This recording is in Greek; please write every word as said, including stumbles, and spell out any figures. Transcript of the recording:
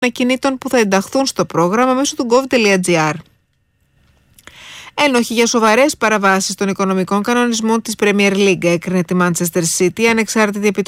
ακινήτων που θα ενταχθούν στο πρόγραμμα μέσω του gov.gr. Ένοχοι για σοβαρές παραβάσεις των οικονομικών κανονισμών της Premier League έκρινε τη Manchester City, ανεξάρτητη επιτροπή